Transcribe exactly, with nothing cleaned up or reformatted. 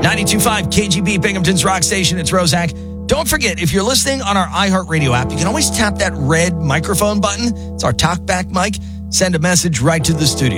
ninety-two point five K G B, Binghamton's Rock Station. It's Roszak. Don't forget, if you're listening on our iHeartRadio app, you can always tap that red microphone button. It's our talkback mic. Send a message right to the studio.